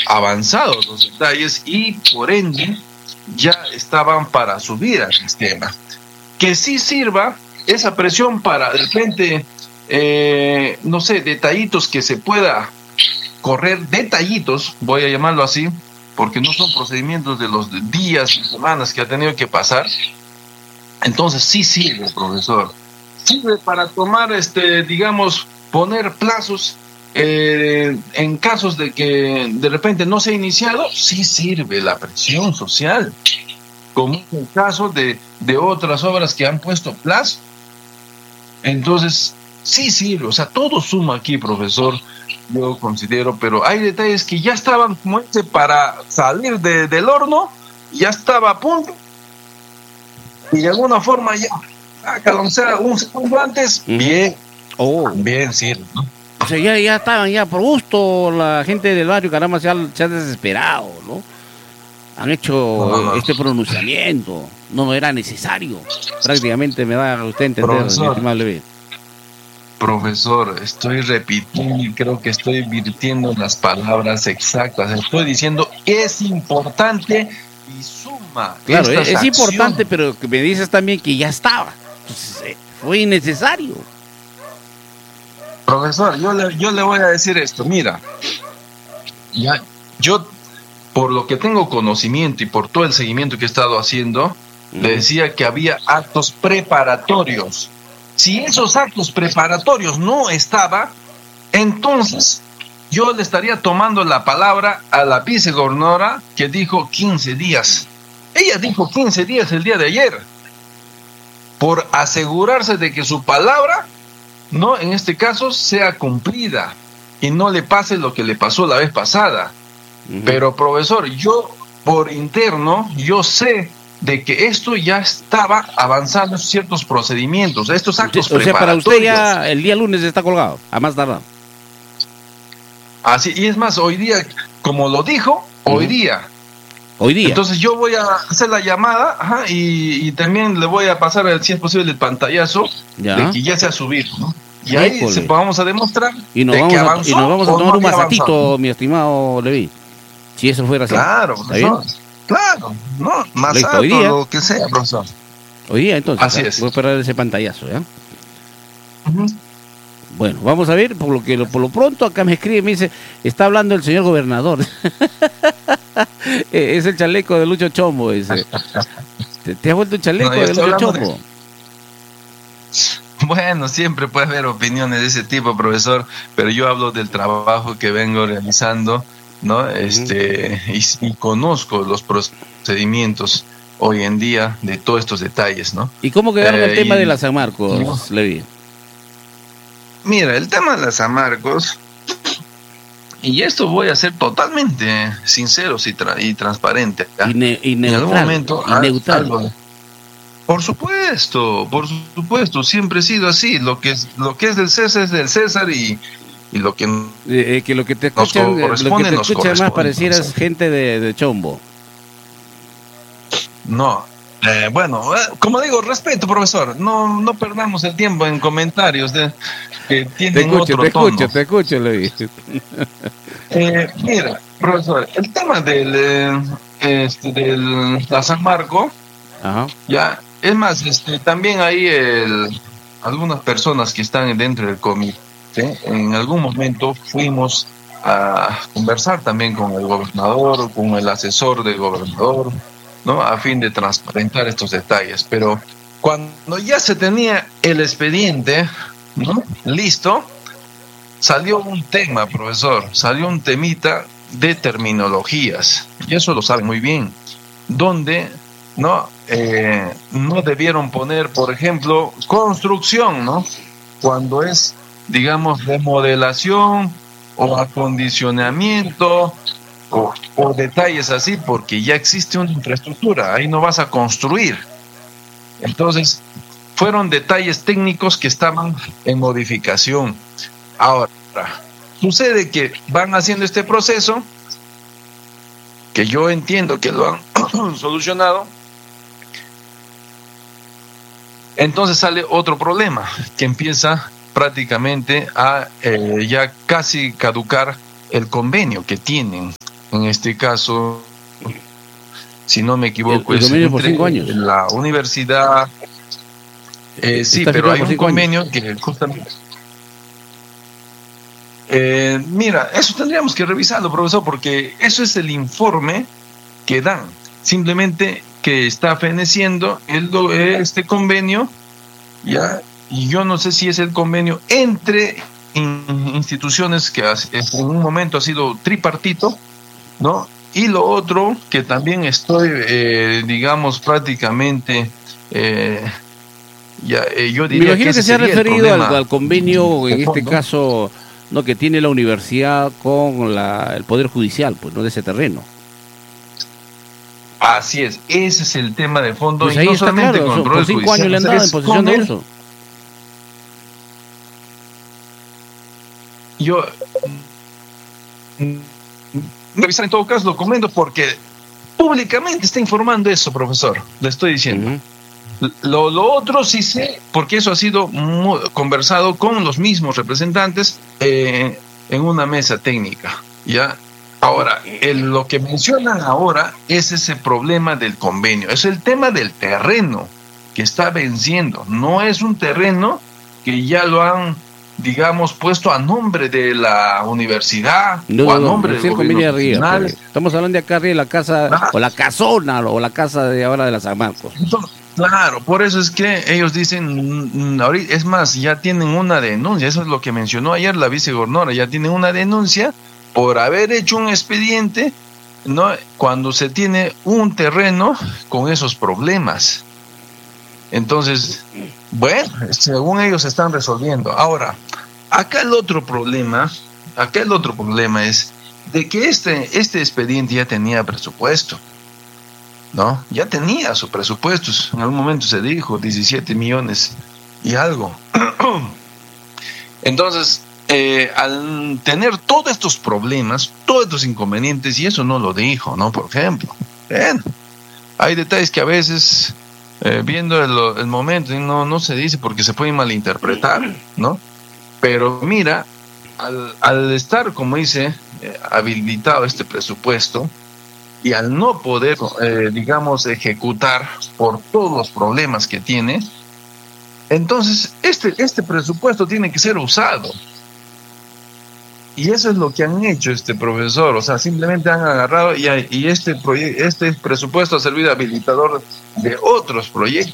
avanzados los detalles y por ende ya estaban para subir al sistema. Que sí sirva esa presión para de repente, no sé, detallitos que se pueda correr, detallitos, voy a llamarlo así, porque no son procedimientos de los días y semanas que ha tenido que pasar. Entonces sí sirve, profesor. Sirve para tomar, digamos, poner plazos en casos de que de repente no se ha iniciado. Sí sirve la presión social, como es el caso de otras obras que han puesto plazo. Entonces sí sirve, o sea, todo suma aquí, profesor, yo considero, pero hay detalles que ya estaban como para salir del horno, ya estaba a punto, y de alguna forma ya, o sea, un segundo antes, bien, bien sirve, ¿no? O sea, ya estaban ya por gusto, la gente del barrio, caramba, se ha desesperado, ¿no? Han hecho este pronunciamiento, no era necesario, prácticamente me da usted a entender, mi estimado Levi. Profesor, estoy repitiendo y creo que estoy virtiendo las palabras exactas. Estoy diciendo es importante y suma. Claro, es importante, pero me dices también que ya estaba. Entonces, fue innecesario. Profesor, yo le voy a decir esto. Mira, ya, yo, por lo que tengo conocimiento y por todo el seguimiento que he estado haciendo, le decía que había actos preparatorios. Si esos actos preparatorios no estaban, entonces yo le estaría tomando la palabra a la vicegobernadora que dijo 15 días. Ella dijo 15 días el día de ayer, por asegurarse de que su palabra, no, en este caso, sea cumplida y no le pase lo que le pasó la vez pasada. Pero, profesor, yo por interno, yo sé de que esto ya estaba avanzando en ciertos procedimientos, estos actos preparatorios. O sea, para usted ya el día lunes está colgado, a más tardar. Así, y es más, hoy día, como lo dijo, hoy día. Entonces yo voy a hacer la llamada, y también le voy a pasar, si es posible, el pantallazo de que ya se ha subido, ¿no? Y ahí vamos a demostrar que avanzó. Y nos vamos a tomar un masatito, mi estimado Levi. Si eso fuera así. Claro, ¿está bien? Claro, no, más alto, lo que sea, profesor. Hoy día, entonces, así es. Voy a esperar ese pantallazo, ¿ya? Bueno, vamos a ver, por lo pronto acá me escribe, me dice, está hablando el señor gobernador. Es el chaleco de Lucho Chombo, dice. ¿Te has vuelto un chaleco de Lucho Chombo? Bueno, siempre puede haber opiniones de ese tipo, profesor, pero yo hablo del trabajo que vengo realizando, ¿no? Y conozco los procedimientos hoy en día de todos estos detalles, ¿no? ¿Y cómo quedaron el tema de la San Marcos, Levi? Mira, el tema de la San Marcos, y esto voy a ser totalmente sincero y transparente. Y neutral, en algún momento, neutral. Por supuesto, siempre he sido así. Lo que es del César es del César, y lo que lo que te escuchan, más parecieras gente de Chombo. No, bueno, como digo, respeto, profesor. No perdamos el tiempo en comentarios que tienen otro tono. Te escucho, Levi. Mira, profesor, el tema del la San Marco, ya, es más, también hay algunas personas que están dentro del comité. En algún momento fuimos a conversar también con el gobernador, con el asesor del gobernador, ¿no? A fin de transparentar estos detalles. Pero cuando ya se tenía el expediente, ¿no?, listo, salió un tema, profesor, salió un temita de terminologías, y eso lo saben muy bien, donde no debieron poner, por ejemplo, construcción, ¿no?, cuando es, digamos, remodelación o acondicionamiento o detalles así, porque ya existe una infraestructura, ahí no vas a construir. Entonces, fueron detalles técnicos que estaban en modificación. Ahora, sucede que van haciendo este proceso, que yo entiendo que lo han solucionado. Entonces sale otro problema, que empieza prácticamente a ya casi caducar el convenio que tienen en este caso, si no me equivoco, el convenio por 5 años. La universidad. Sí, pero hay un convenio que justamente. Mira, eso tendríamos que revisarlo, profesor, porque eso es el informe que dan. Simplemente que está feneciendo este convenio, ya, y yo no sé si es el convenio entre instituciones que en un momento ha sido tripartito, ¿no? Y lo otro que también estoy, digamos, prácticamente, yo diría. Me imagino que se ha referido al convenio, en este caso, no, que tiene la universidad con el Poder Judicial, pues, no, de ese terreno. Así es, ese es el tema de fondo. Pues ahí no está solamente claro, por 5 años le han dado en posesión de uso. Yo revisar en todo caso lo comento porque públicamente está informando eso, profesor, le estoy diciendo. Lo otro sí sé, porque eso ha sido conversado con los mismos representantes en una mesa técnica, ¿ya? Ahora, lo que mencionan ahora es ese problema del convenio, es el tema del terreno que está venciendo, no es un terreno que ya lo han, digamos, puesto a nombre de la universidad o a nombre del gobierno nacional. Estamos hablando de acá arriba de la casa, o la casona, o la casa de ahora de la San Marcos. Claro, por eso es que ellos dicen, ahorita, es más, ya tienen una denuncia, eso es lo que mencionó ayer la vicegobernadora, ya tienen una denuncia por haber hecho un expediente, ¿no? Cuando se tiene un terreno con esos problemas. Entonces, bueno, según ellos se están resolviendo. Ahora, acá el otro problema es de que este expediente ya tenía presupuesto, ¿no? Ya tenía su presupuesto, en algún momento se dijo 17 millones y algo. Entonces, al tener todos estos problemas, todos estos inconvenientes, y eso no lo dijo, ¿no? Por ejemplo, hay detalles que a veces, viendo el momento, no se dice porque se puede malinterpretar, ¿no? Pero mira, al estar, como dice, habilitado este presupuesto, y al no poder, digamos, ejecutar por todos los problemas que tiene, entonces este presupuesto tiene que ser usado. Y eso es lo que han hecho, profesor. O sea, simplemente han agarrado y este presupuesto ha servido de habilitador de otros proyectos.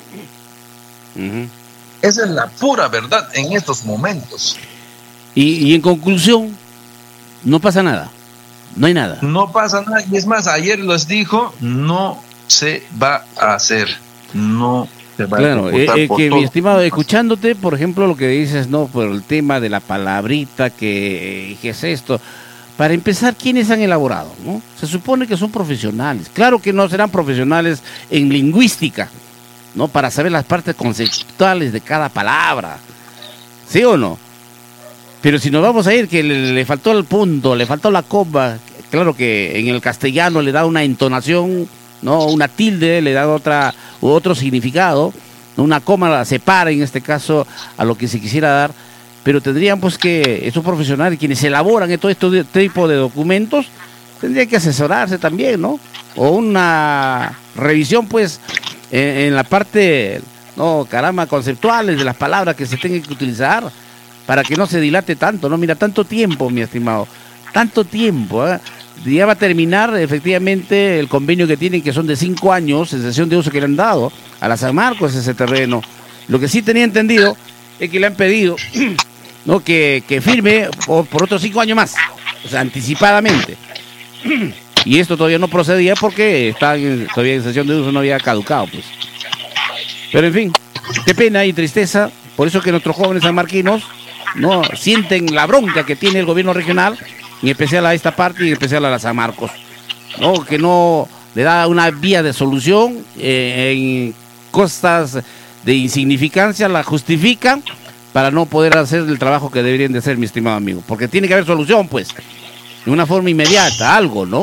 Esa es la pura verdad en estos momentos. Y en conclusión, no pasa nada. No hay nada. No pasa nada. Y es más, ayer les dijo, no se va a hacer. No se va a ejecutar. Que mi estimado, escuchándote, por ejemplo, lo que dices, no, por el tema de la palabrita, que es esto. Para empezar, ¿quiénes han elaborado? ¿No? Se supone que son profesionales. Claro que no serán profesionales en lingüística, ¿no? Para saber las partes conceptuales de cada palabra. ¿Sí o no? Pero si nos vamos a ir que le faltó el punto, le faltó la coma, claro que en el castellano le da una entonación, no, una tilde, le da otro significado, una coma la separa en este caso a lo que se quisiera dar, pero tendrían pues que esos profesionales, quienes elaboran todo este tipo de documentos, tendrían que asesorarse también, ¿no? O una revisión pues en la parte, no, caramba, conceptuales de las palabras que se tengan que utilizar, para que no se dilate tanto, ¿no? Mira, tanto tiempo, mi estimado, tanto tiempo, ¿eh? Ya va a terminar efectivamente el convenio que tienen, que son de 5 años, en cesión de uso que le han dado a la San Marcos ese terreno. Lo que sí tenía entendido es que le han pedido, ¿no?, que firme por otros 5 años más, o sea, anticipadamente. Y esto todavía no procedía porque está todavía en cesión de uso, no había caducado, pues. Pero en fin, qué pena y tristeza, por eso que nuestros jóvenes sanmarquinos no sienten la bronca que tiene el gobierno regional, en especial a esta parte y en especial a la San Marcos, ¿no? Que no le da una vía de solución, en costas de insignificancia la justifican para no poder hacer el trabajo que deberían de hacer, mi estimado amigo, porque tiene que haber solución, pues, de una forma inmediata, algo, ¿no?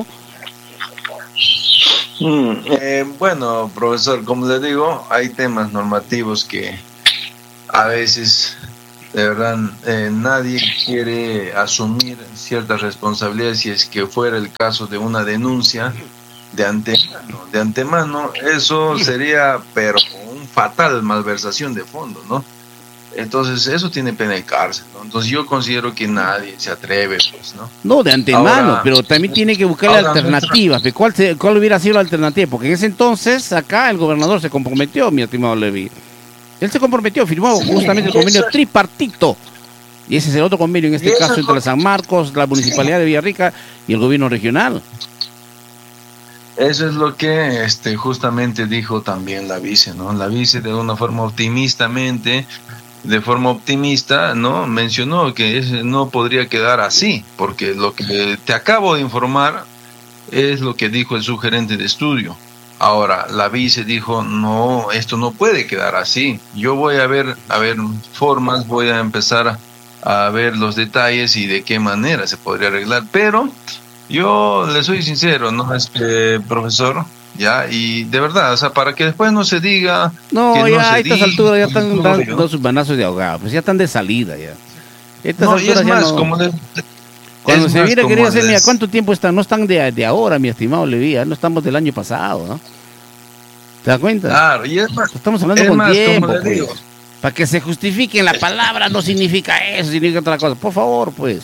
Bueno, profesor, como le digo, hay temas normativos que a veces de verdad, nadie quiere asumir ciertas responsabilidades si es que fuera el caso de una denuncia de antemano, eso sería, pero un fatal malversación de fondos, ¿no? Entonces, eso tiene pena de cárcel, ¿no? Entonces, yo considero que nadie se atreve, pues, ¿no? No, de antemano, ahora, pero también tiene que buscar alternativas. ¿Cuál hubiera sido la alternativa? Porque en ese entonces, acá el gobernador se comprometió, mi estimado Levi. Él se comprometió, firmó justamente el convenio tripartito. Y ese es el otro convenio, en este caso, entre San Marcos, la Municipalidad de Villarrica y el gobierno regional. Eso es lo que justamente dijo también la vice, ¿no? La vice, de una forma optimista, ¿no? Mencionó que no podría quedar así, porque lo que te acabo de informar es lo que dijo el subgerente de estudio. Ahora, la vice dijo, no, esto no puede quedar así. Yo voy a ver formas, voy a empezar a ver los detalles y de qué manera se podría arreglar, pero yo le soy sincero, ¿no? Profesor, ya, y de verdad, o sea, para que después no se diga... No, que ya a estas alturas ya están dando sus manazos de ahogado, pues ya están de salida ya. Estas alturas ya no... Cuando se hubiera querido hacer, mira, ¿cuánto tiempo están? No están de ahora, mi estimado Levi, no estamos del año pasado, ¿no? ¿Te das cuenta? Claro, y es más... Estamos hablando con tiempo, pues. Para que se justifiquen la palabra no significa eso, significa otra cosa. Por favor, pues.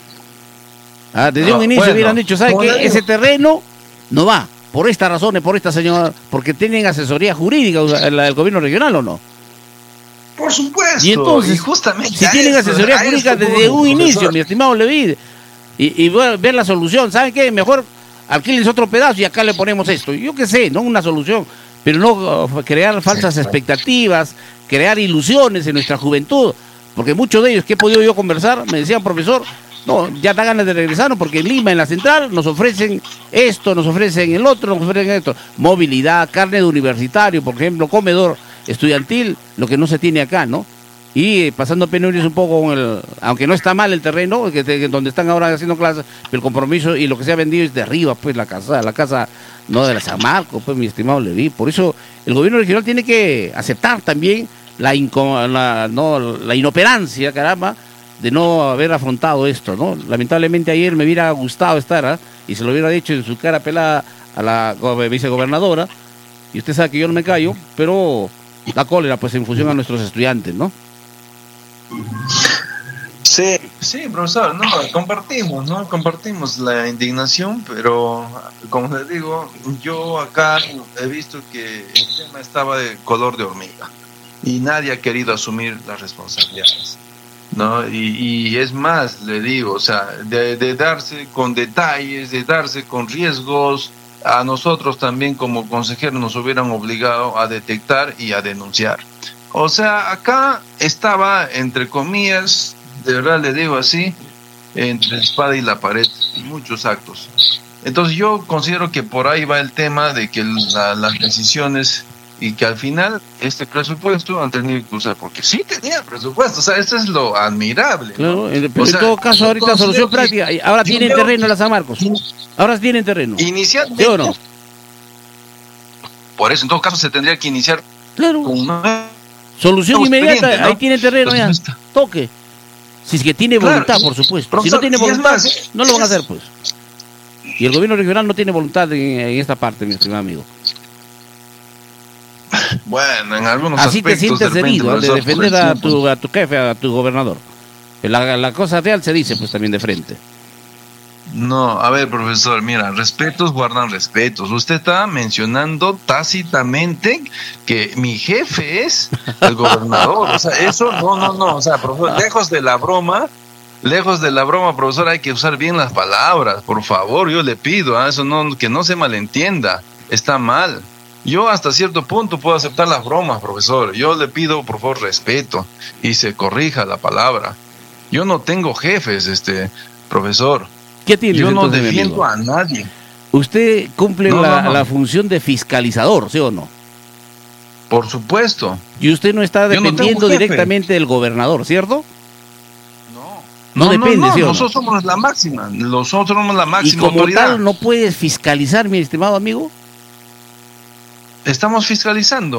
Desde un inicio hubieran dicho, ¿sabe qué? Ese terreno no va, por estas razones, por esta señora, porque tienen asesoría jurídica el gobierno regional, ¿o no? Por supuesto. Y entonces, justamente si tienen asesoría jurídica desde un inicio, mi estimado Levi, y ver la solución, ¿saben qué? Mejor alquiles otro pedazo y acá le ponemos esto. Yo qué sé, no una solución, pero no crear falsas expectativas, crear ilusiones en nuestra juventud, porque muchos de ellos que he podido yo conversar me decían, profesor, no, ya da ganas de regresarnos porque en Lima, en la central, nos ofrecen esto, nos ofrecen el otro, nos ofrecen esto. Movilidad, carne de universitario, por ejemplo, comedor estudiantil, lo que no se tiene acá, ¿no? Y pasando penurias un poco con aunque no está mal el terreno, donde están ahora haciendo clases, pero el compromiso y lo que se ha vendido es de arriba, pues la casa no de la San Marcos, pues mi estimado Levi. Por eso el gobierno regional tiene que aceptar también la inoperancia, caramba, de no haber afrontado esto, ¿no? Lamentablemente ayer me hubiera gustado estar, y se lo hubiera dicho en su cara pelada a la vicegobernadora, y usted sabe que yo no me callo, pero la cólera, pues, en función a nuestros estudiantes, ¿no? Sí, profesor, compartimos la indignación, pero como les digo, yo acá he visto que el tema estaba de color de hormiga y nadie ha querido asumir las responsabilidades, ¿no? Y es más, le digo, o sea, de darse con detalles, de darse con riesgos, a nosotros también como consejeros nos hubieran obligado a detectar y a denunciar. O sea, acá estaba, entre comillas, de verdad le digo así, entre la espada y la pared, muchos actos. Entonces yo considero que por ahí va el tema de que las decisiones y que al final este presupuesto han tenido que usar, porque sí tenía presupuesto, o sea, eso es lo admirable, ¿no? Claro, pero en todo caso ahorita solución práctica, ahora tienen terreno en la San Marcos, ahora tienen terreno. Inicialmente, ¿sí o no? Por eso en todo caso se tendría que iniciar, claro, con una solución inmediata, ¿no? Ahí tiene terreno ya, toque. Si es que tiene voluntad, por supuesto. Si no tiene voluntad, no lo van a hacer, pues. Y el gobierno regional no tiene voluntad en esta parte, mi estimado amigo. Bueno, en algunos así aspectos... Así te sientes debido de defender a tu jefe, a tu gobernador. La cosa real se dice, pues, también de frente. No, a ver, profesor, mira, respetos guardan respetos. Usted está mencionando tácitamente que mi jefe es el gobernador. O sea, eso, no. O sea, profesor, lejos de la broma, profesor, hay que usar bien las palabras. Por favor, yo le pido, eso no, que no se malentienda. Está mal. Yo hasta cierto punto puedo aceptar las bromas, profesor. Yo le pido, por favor, respeto y se corrija la palabra. Yo no tengo jefes, profesor. ¿Qué tiene? Yo no defiendo a nadie. Usted cumple la función de fiscalizador, ¿sí o no? Por supuesto. Y usted no está dependiendo directamente del gobernador, ¿cierto? No depende, ¿sí o no? Nosotros somos la máxima. Nosotros somos la máxima autoridad. Y como autoridad. tal, ¿no puedes fiscalizar, mi estimado amigo? Estamos fiscalizando.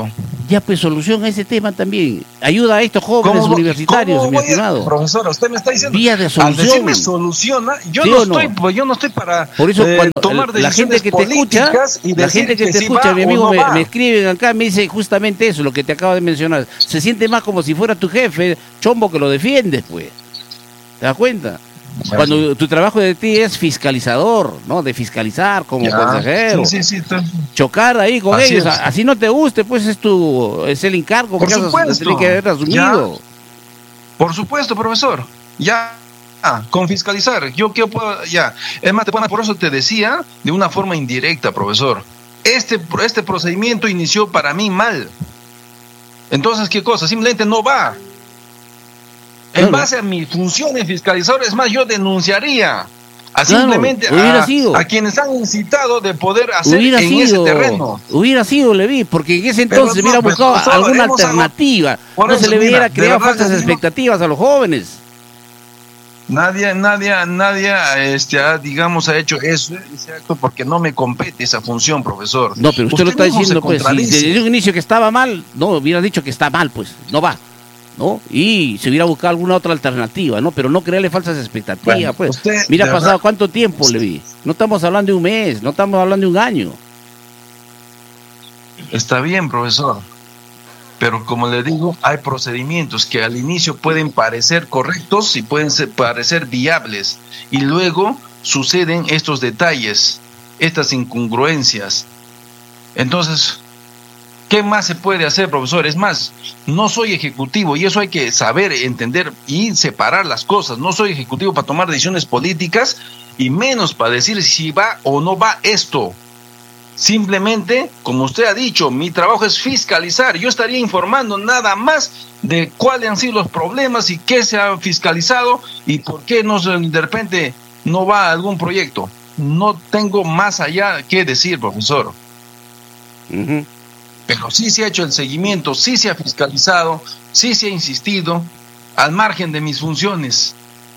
Ya pues solución a ese tema también. Ayuda a estos jóvenes universitarios, mi estimado. Profesor, usted me está diciendo. Vía de solución. Al decirme soluciona, yo, ¿sí yo no estoy para por eso, tomar decisiones la gente que te escucha, la gente que te escucha, mi amigo, me escriben acá, me dice justamente eso, lo que te acabo de mencionar. Se siente más como si fuera tu jefe, chombo, que lo defiendes, pues. ¿Te das cuenta? Cuando tu trabajo de ti es fiscalizador, ¿no? De fiscalizar como consejero. Sí, chocar ahí con ellos. Así no te guste, pues es el encargo que tiene que haber asumido. Por supuesto, profesor. Con fiscalizar. Yo qué puedo, Es más, por eso te decía de una forma indirecta, profesor. Este procedimiento inició para mí mal. Entonces, ¿qué cosa? Simplemente no va. En base a mis funciones fiscalizadoras, es más, yo denunciaría simplemente a quienes han incitado de poder hacer ese terreno. Hubiera sido, Leví, porque en ese entonces hubiera buscado alguna alternativa. No se le hubiera creado falsas expectativas a los jóvenes. Nadie ha hecho ese acto porque no me compete esa función, profesor. No, pero usted lo está diciendo, pues, si desde un inicio que estaba mal, no, hubiera dicho que está mal, pues, no va. ¿No? Y se hubiera buscado alguna otra alternativa, ¿no? Pero no crearle falsas expectativas, pues. Mira, ha pasado cuánto tiempo, Leví. No estamos hablando de un mes, no estamos hablando de un año. Está bien, profesor. Pero como le digo, hay procedimientos que al inicio pueden parecer correctos y pueden parecer viables. Y luego suceden estos detalles, estas incongruencias. Entonces, ¿qué más se puede hacer, profesor? Es más, no soy ejecutivo y eso hay que saber, entender y separar las cosas. No soy ejecutivo para tomar decisiones políticas y menos para decir si va o no va esto. Simplemente, como usted ha dicho, mi trabajo es fiscalizar. Yo estaría informando nada más de cuáles han sido los problemas y qué se ha fiscalizado y por qué de repente no va a algún proyecto. No tengo más allá que decir, profesor. Pero sí se ha hecho el seguimiento, sí se ha fiscalizado, sí se ha insistido, al margen de mis funciones.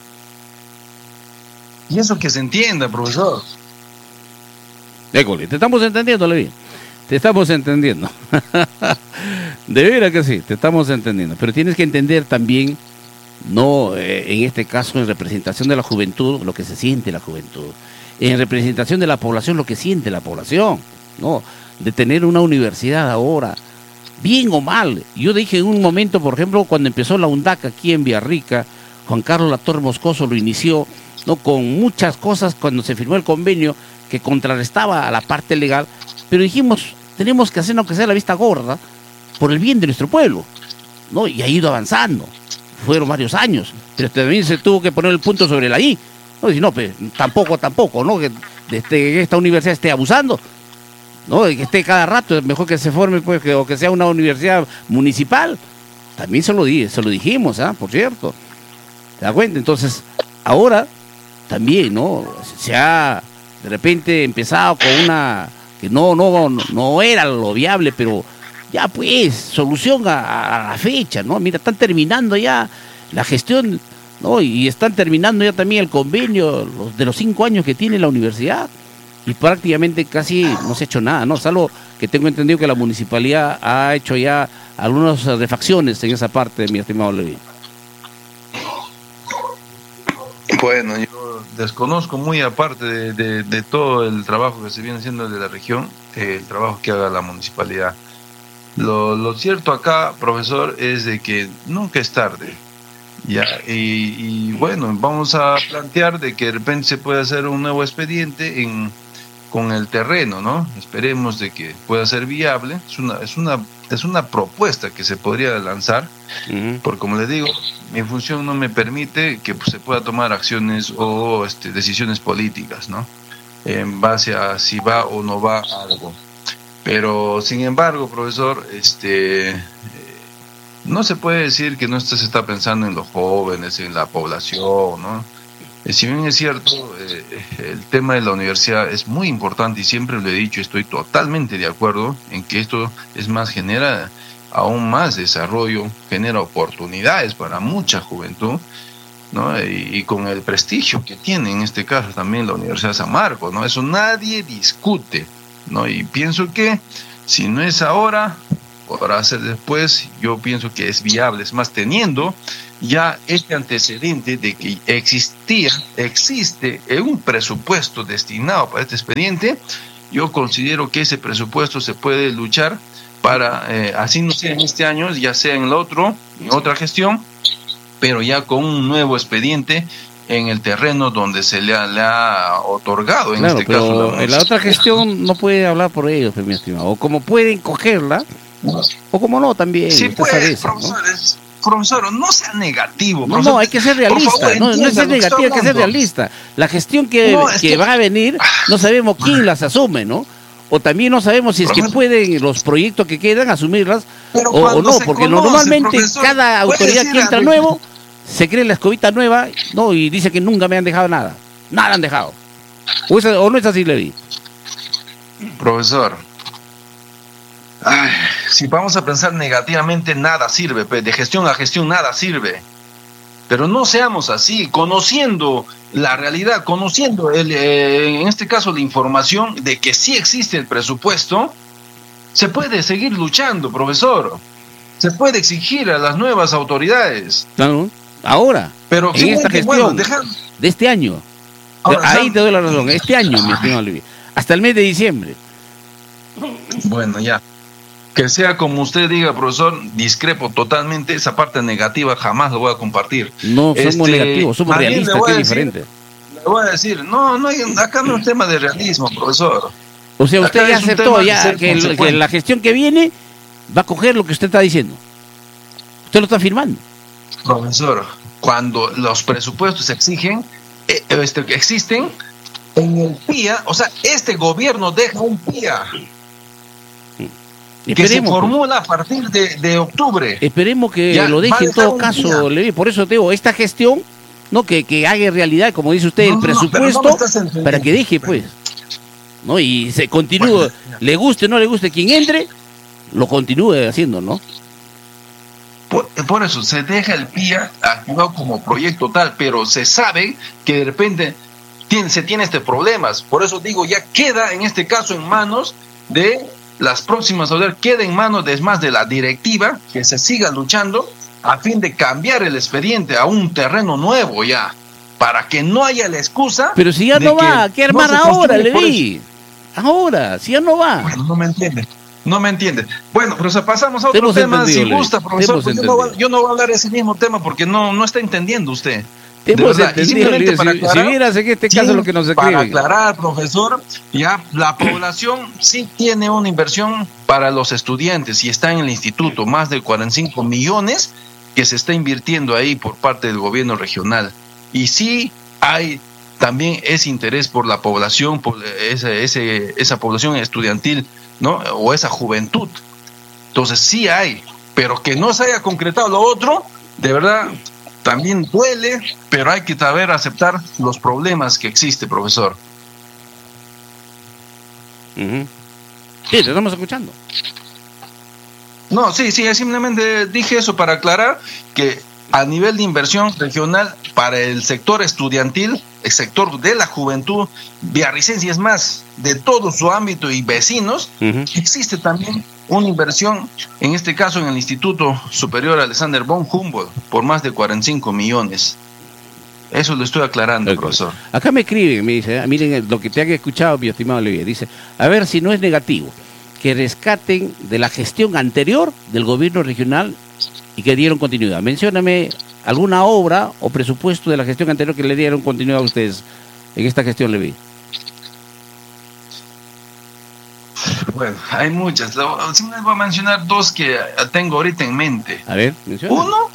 Y eso que se entienda, profesor. École, te estamos entendiendo, Leví. Te estamos entendiendo. De veras que sí, te estamos entendiendo. Pero tienes que entender también, no en este caso en representación de la juventud, lo que se siente la juventud. En representación de la población, lo que siente la población. No, de tener una universidad ahora, bien o mal. Yo dije en un momento, por ejemplo, cuando empezó la UNDAC aquí en Villarrica, Juan Carlos Latorre Moscoso lo inició, ¿no? Con muchas cosas cuando se firmó el convenio que contrarrestaba a la parte legal, pero dijimos, tenemos que hacer aunque sea la vista gorda por el bien de nuestro pueblo, ¿no? Y ha ido avanzando. Fueron varios años, pero también se tuvo que poner el punto sobre la I. No, y no, pues, tampoco, ¿no? Que esta universidad esté abusando. No, que esté cada rato, es mejor que se forme, pues, o que sea una universidad municipal. También se lo dijimos, por cierto. ¿Te das cuenta? Entonces, ahora también, ¿no? Se ha de repente empezado con una que no era lo viable, pero ya pues, solución a la fecha, ¿no? Mira, están terminando ya la gestión, ¿no? Y están terminando ya también el convenio de los 5 años que tiene la universidad. Y prácticamente casi no se ha hecho nada, ¿no? Salvo que tengo entendido que la municipalidad ha hecho ya algunas refacciones en esa parte, mi estimado Leví. Bueno, yo desconozco muy aparte de todo el trabajo que se viene haciendo desde la región, el trabajo que haga la municipalidad. Lo cierto acá, profesor, es de que nunca es tarde. Ya, y bueno, vamos a plantear de que de repente se puede hacer un nuevo expediente con el terreno, ¿no? Esperemos de que pueda ser viable. Es una propuesta que se podría lanzar, porque como les digo, mi función no me permite que se pueda tomar acciones o decisiones políticas, ¿no? En base a si va o no va algo. Pero sin embargo, profesor, no se puede decir que no se está pensando en los jóvenes, en la población, ¿no? Si bien es cierto, el tema de la universidad es muy importante y siempre lo he dicho, estoy totalmente de acuerdo en que esto es más, genera aún más desarrollo, genera oportunidades para mucha juventud, ¿no? Y con el prestigio que tiene en este caso también la Universidad de San Marcos, ¿no? Eso nadie discute, ¿no? Y pienso que si no es ahora, podrá hacer después, yo pienso que es viable. Es más, teniendo ya este antecedente de que existe un presupuesto destinado para este expediente, yo considero que ese presupuesto se puede luchar para, así no sea en este año, ya sea en el otro, en otra gestión, pero ya con un nuevo expediente en el terreno donde se le ha otorgado, en este caso. En la otra gestión no puede hablar por ellos, mi estimado. O como pueden cogerla, o como no también. Sí, pues, profesor, no sea negativo. Profesor. No, hay que ser realista. Favor, no es ser negativo, hay que ser realista. La gestión que va a venir, no sabemos quién las asume, ¿no? O también no sabemos si es que pueden los proyectos que quedan asumirlas o no, porque normalmente cada autoridad que entra nuevo se cree la escobita nueva, no, y dice que nunca me han dejado nada han dejado. O no es así, Levi. Profesor, si vamos a pensar negativamente, nada sirve, de gestión a gestión nada sirve. Pero no seamos así, conociendo la realidad, conociendo en este caso la información de que sí existe el presupuesto, se puede seguir luchando, profesor. Se puede exigir a las nuevas autoridades. Claro, ahora, pero en esta gestión de este año, ahora, ahí te doy la razón, este año, mi estimado Luis, hasta el mes de diciembre. Bueno, ya. Que sea como usted diga, profesor, discrepo totalmente. Esa parte negativa jamás lo voy a compartir. No somos negativos, somos realistas, que es diferente. Le voy a decir, acá no es tema de realismo, profesor. O sea, usted ya aceptó que la gestión que viene va a coger lo que usted está diciendo. Usted lo está afirmando. Profesor, cuando los presupuestos existen, en el PIA, o sea, este gobierno deja un PIA. Que se formula a partir de octubre. Esperemos que ya, lo deje en todo caso, Levi. Por eso te digo, esta gestión, no que haga realidad, como dice usted, el presupuesto, para que deje, pues. ¿No? Y se continúe, bueno, le guste o no le guste quien entre, lo continúe haciendo, ¿no? Por eso, se deja el PIA activado como proyecto tal, pero se sabe que de repente se tiene este problemas. Por eso digo, ya queda en este caso en manos de las próximas autoridades, queda en manos de la directiva, que se siga luchando a fin de cambiar el expediente a un terreno nuevo ya, para que no haya la excusa. Pero si ya no va, ¿qué armar ahora, Levi? Ahora, si ya no va. Bueno, no me entiende. Bueno, pero pasamos a otro tema, si gusta, profesor. Pues yo no voy a hablar de ese mismo tema porque no está entendiendo usted. Hemos entendido, si vieras en este caso lo que nos escribe. Para aclarar, profesor, ya la población sí tiene una inversión para los estudiantes y está en el instituto, más de 45 millones que se está invirtiendo ahí por parte del gobierno regional. Y sí hay también ese interés por la población, por esa población estudiantil, ¿no? O esa juventud. Entonces sí hay, pero que no se haya concretado lo otro, de verdad también duele, pero hay que saber aceptar los problemas que existe, profesor. Sí, te estamos escuchando. No, sí, simplemente dije eso para aclarar que a nivel de inversión regional para el sector estudiantil, el sector de la juventud villarricense, es más, de todo su ámbito y vecinos, existe también una inversión, en este caso en el Instituto Superior Alexander von Humboldt, por más de 45 millones. Eso lo estoy aclarando, profesor. Acá me escriben, me dice, miren lo que te han escuchado, mi estimado Levi, dice, a ver si no es negativo, que rescaten de la gestión anterior del gobierno regional y que dieron continuidad. Mencióname alguna obra o presupuesto de la gestión anterior que le dieron continuidad a ustedes en esta gestión, Levi. Bueno, hay muchas. Simplemente voy a mencionar dos que tengo ahorita en mente. A ver, menciona.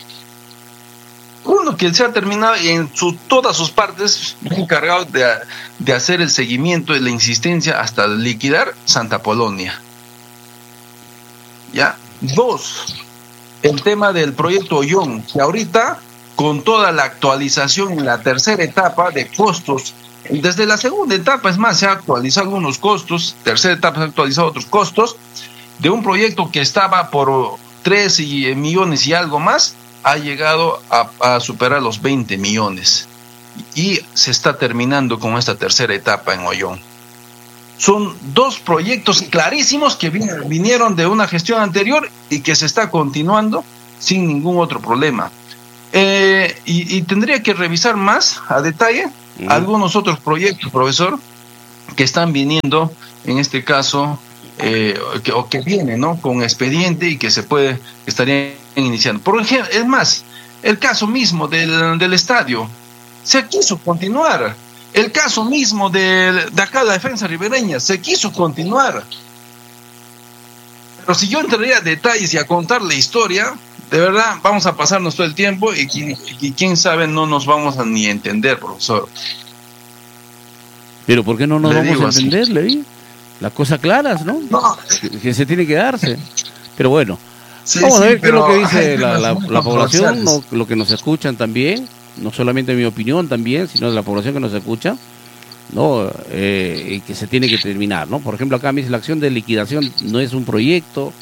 Uno que se ha terminado y en todas sus partes me he encargado de hacer el seguimiento y la insistencia hasta liquidar Santa Polonia. Ya. 2, el tema del proyecto Ollón, que ahorita con toda la actualización en la tercera etapa de costos, desde la segunda etapa, es más, se ha actualizado algunos costos, tercera etapa se ha actualizado otros costos, de un proyecto que estaba por 3 millones y algo más, ha llegado a superar los 20 millones. Y se está terminando con esta tercera etapa en Ollón. son dos proyectos clarísimos que vinieron de una gestión anterior y que se está continuando sin ningún otro problema. Y tendría que revisar más a detalle algunos otros proyectos, profesor, que están viniendo, en este caso, o que vienen, ¿no?, con expediente y que estarían iniciando. Por ejemplo, es más, el caso mismo del estadio, se quiso continuar. El caso mismo de acá, la defensa ribereña, se quiso continuar. Pero si yo entraría a detalles y a contar la historia, de verdad, vamos a pasarnos todo el tiempo y quién sabe, no nos vamos a ni entender, profesor. Pero ¿por qué no nos vamos a entender, Levi? Las cosas claras, ¿no? Que se tiene que darse. Pero bueno, vamos a ver qué es lo que dice la población, lo que nos escuchan también, no solamente mi opinión también, sino de la población que nos escucha, ¿no? Y que se tiene que terminar, ¿no? Por ejemplo, acá me dice, la acción de liquidación no es un proyecto.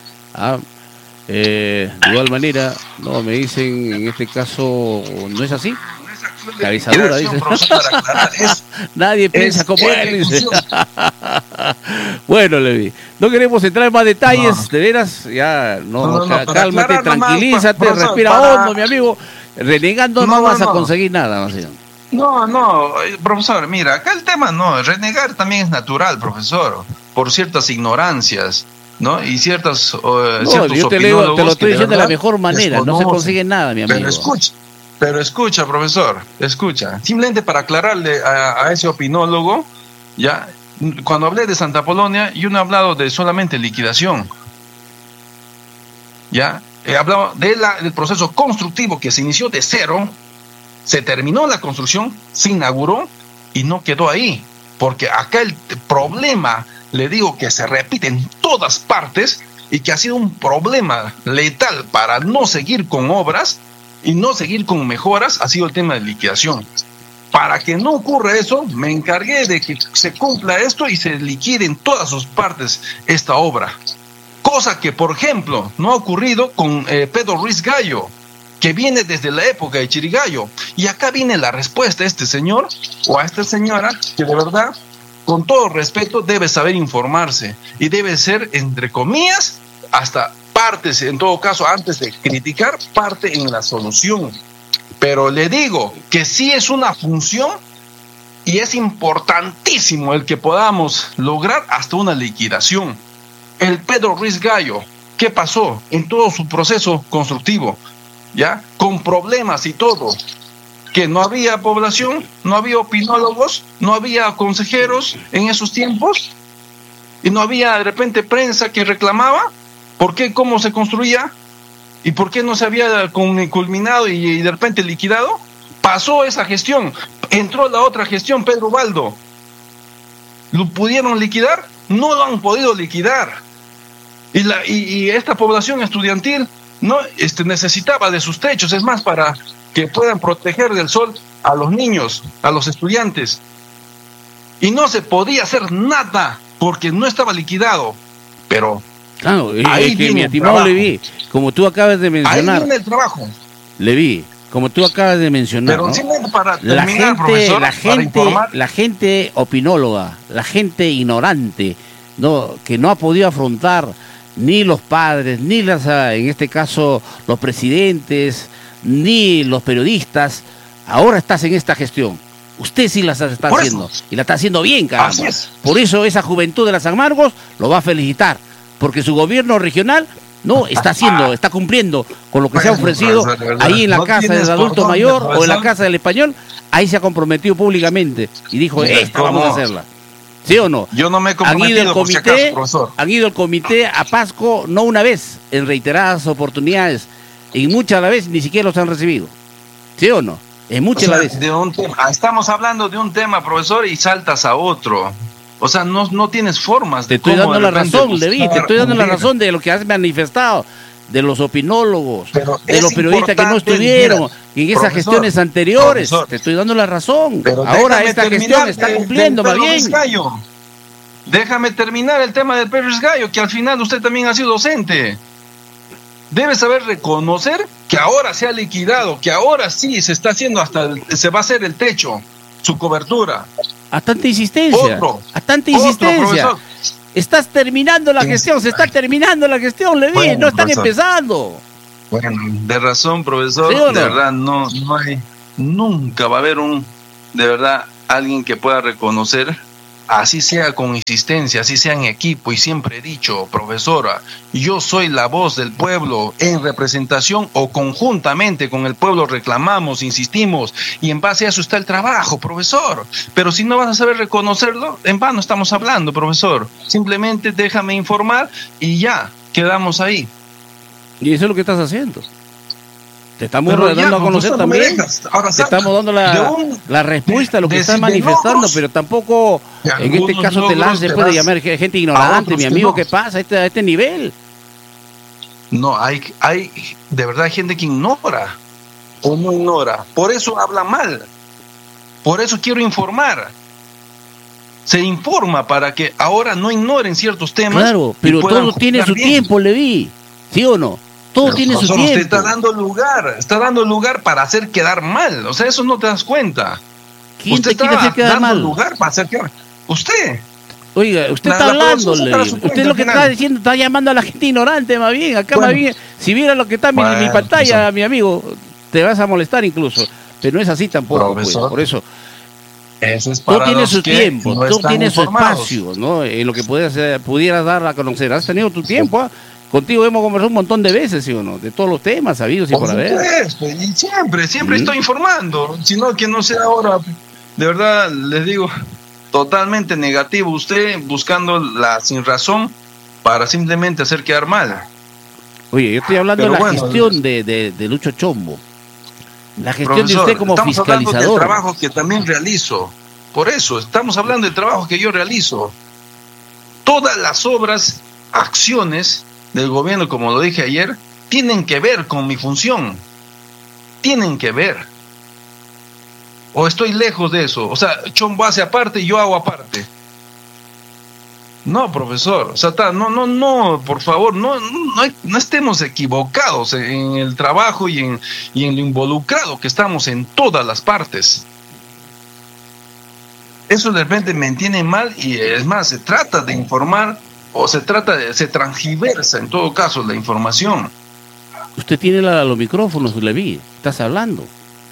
De igual manera, no, me dicen, en este caso, no es así. Cabezadura, dice. Nadie piensa como él, dice. Bueno, Levi, no queremos entrar en más detalles, de veras, ya, cálmate, tranquilízate, respira hondo, mi amigo. Renegando no vas a conseguir nada, ¿sí? No, profesor, mira, acá el tema renegar también es natural, profesor, por ciertas ignorancias, ¿no? Y ciertos yo te lo estoy diciendo de la mejor manera, no se consigue nada, mi amigo. Pero escucha, profesor, escucha. Simplemente para aclararle a ese opinólogo, ya, cuando hablé de Santa Polonia, yo no he hablado de solamente liquidación. Ya, he hablado del proceso constructivo que se inició de cero, se terminó la construcción, se inauguró y no quedó ahí. Porque acá el problema, le digo, que se repite en todas partes y que ha sido un problema letal para no seguir con obras y no seguir con mejoras, ha sido el tema de liquidación. Para que no ocurra eso, me encargué de que se cumpla esto y se liquide en todas sus partes esta obra. Cosa que, por ejemplo, no ha ocurrido con Pedro Ruiz Gallo, que viene desde la época de Chirigallo. Y acá viene la respuesta a este señor o a esta señora, que de verdad, con todo respeto, debe saber informarse y debe ser, entre comillas, hasta partes, en todo caso, antes de criticar, parte en la solución. Pero le digo que sí es una función y es importantísimo el que podamos lograr hasta una liquidación. El Pedro Ruiz Gallo, ¿qué pasó en todo su proceso constructivo? ¿Ya? Con problemas y todo. Que no había población, no había opinólogos, no había consejeros en esos tiempos y no había de repente prensa que reclamaba. ¿Por qué? ¿Cómo se construía? ¿Y por qué no se había culminado y de repente liquidado? Pasó esa gestión, entró la otra gestión, Pedro Baldo. ¿Lo pudieron liquidar? No lo han podido liquidar. Y esta población estudiantil no necesitaba de sus techos, es más, para que puedan proteger del sol a los niños, a los estudiantes. Y no se podía hacer nada porque no estaba liquidado. Pero claro, ahí que mi estimado Levi, como tú acabas de mencionar. Ahí viene el trabajo. Levi, como tú acabas de mencionar, pero ¿no? Para terminar, la gente opinóloga, la gente ignorante, no, que no ha podido afrontar ni los padres, ni en este caso los presidentes, ni los periodistas, ahora estás en esta gestión. Usted sí la está haciendo, y la está haciendo bien, caramba. Así es. Por eso esa juventud de la San Marcos lo va a felicitar, porque su gobierno regional está cumpliendo con lo que se ha ofrecido ahí en la casa del adulto mayor o en la casa del español. Ahí se ha comprometido públicamente y dijo, esta vamos a hacerla. ¿Sí o no? Yo no me he comprometido, han ido el comité a Pasco no una vez, en reiteradas oportunidades, y muchas a la vez ni siquiera los han recibido. ¿Sí o no? En muchas a la vez. Estamos hablando de un tema, profesor, y saltas a otro. O sea, no tienes formas de... Te estoy dando la razón, Levi, te estoy dando la razón de lo que has manifestado, de los opinólogos, de los periodistas que no estuvieron en esas gestiones anteriores. Te estoy dando la razón. Ahora esta gestión está cumpliendo, va bien. Déjame terminar el tema del Pedro Ruiz Gallo, que al final usted también ha sido docente. Debe saber reconocer que ahora se ha liquidado, que ahora sí se está haciendo se va a hacer el techo, su cobertura. A tanta insistencia. A tanta insistencia. Estás terminando la gestión, se está terminando la gestión, Levi, bueno, no están empezando. Bueno, de razón, profesor, ¿sí o no? De verdad, no hay, nunca va a haber de verdad, alguien que pueda reconocer, así sea con insistencia, así sea en equipo, y siempre he dicho, profesora, yo soy la voz del pueblo, en representación o conjuntamente con el pueblo reclamamos, insistimos, y en base a eso está el trabajo, profesor. Pero si no vas a saber reconocerlo, en vano estamos hablando, profesor. Simplemente déjame informar y ya, quedamos ahí. Y eso es lo que estás haciendo. Te estamos dando a conocer también. Te estamos dando la respuesta a lo que estás manifestando, pero tampoco en este caso te lances después de llamar gente ignorante, mi amigo. ¿Qué pasa a este nivel? No, hay de verdad gente que ignora o no ignora. Por eso habla mal. Por eso quiero informar. Se informa para que ahora no ignoren ciertos temas. Claro, pero todo tiene su tiempo, Levi. ¿Sí o no? Todo tiene su tiempo. Usted está dando lugar para hacer quedar mal. O sea, eso no te das cuenta. ¿Quién te quiere hacer quedar mal? Lugar para hacer quedar. Usted. Oiga, usted está hablando, usted lo que está diciendo, está llamando a la gente ignorante, más bien. Acá más bien, si viera lo que está en mi pantalla, mi amigo, te vas a molestar incluso. Pero no es así tampoco, pues, por eso. Eso es para todo tiene su tiempo, todo tiene su espacio, ¿no? En lo que pudieras dar a conocer. Has tenido tu tiempo, ¿ah? Contigo hemos conversado un montón de veces, ¿sí o no? De todos los temas sabidos y por haber. Y siempre estoy informando. Sino que no sea ahora, de verdad, les digo, totalmente negativo. Usted buscando la sin razón para simplemente hacer quedar mal. Oye, yo estoy hablando de la gestión de Lucho Chombo. La gestión de usted como fiscalizador. Estamos hablando del trabajo que también realizo. Por eso, estamos hablando del trabajo que yo realizo. Todas las obras, acciones del gobierno, como lo dije ayer, tienen que ver con mi función. Tienen que ver. O estoy lejos de eso. O sea, Chombo hace aparte y yo hago aparte. No, profesor. O sea, no, por favor, no estemos equivocados en el trabajo y en lo involucrado que estamos en todas las partes. Eso de repente me entiende mal y es más, se trata de informar o se transgiversa en todo caso la información. Usted tiene los micrófonos, Levi, estás hablando.